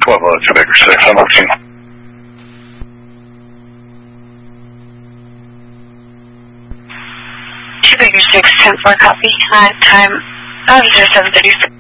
2 Baker 6, I'm looking. Baker 6, 10-4 copy. Time 07:36.